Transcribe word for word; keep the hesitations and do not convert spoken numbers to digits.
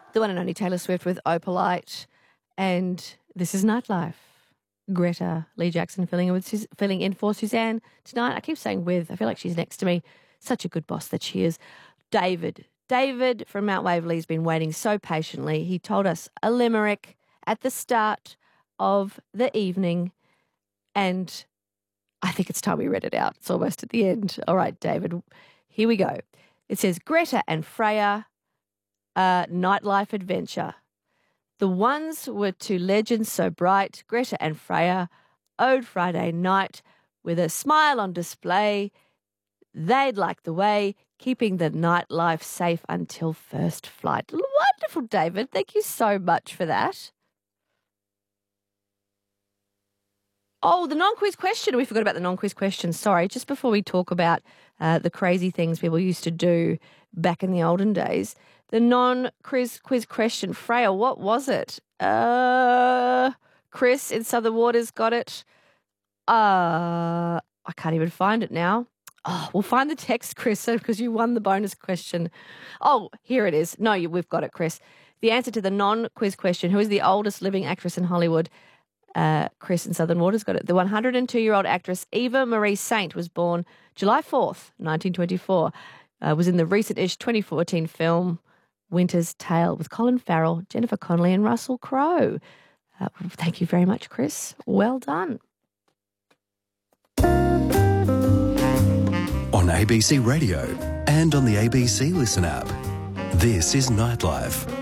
The one and only Taylor Swift with Opalite. And this is Nightlife. Greta Lee Jackson filling in, with, filling in for Suzanne tonight. I keep saying with. I feel like she's next to me. Such a good boss that she is. David. David from Mount Waverley has been waiting so patiently. He told us a limerick at the start of the evening, and I think it's time we read it out. It's almost at the end. All right, David, here we go. It says, Greta and Freya, a nightlife adventure. The ones were two legends so bright, Greta and Freya, ode Friday night, with a smile on display. They'd like the way, keeping the nightlife safe until first flight. Wonderful, David. Thank you so much for that. Oh, the non-quiz question. We forgot about the non-quiz question. Sorry, just before we talk about uh, the crazy things people used to do back in the olden days, the non-quiz quiz question. Freya, what was it? Uh, Chris in Southern Waters got it. Uh, I can't even find it now. Oh, we'll find the text, Chris, because you won the bonus question. Oh, here it is. No, you, we've got it, Chris. The answer to the non-quiz question, who is the oldest living actress in Hollywood? Uh, Chris in Southern Waters got it. The one hundred two-year-old actress Eva Marie Saint was born July fourth, nineteen twenty-four. Uh, was in the recent-ish twenty fourteen film Winter's Tale with Colin Farrell, Jennifer Connelly and Russell Crowe. Uh, thank you very much, Chris. Well done. On A B C Radio and on the A B C Listen app. This is Nightlife.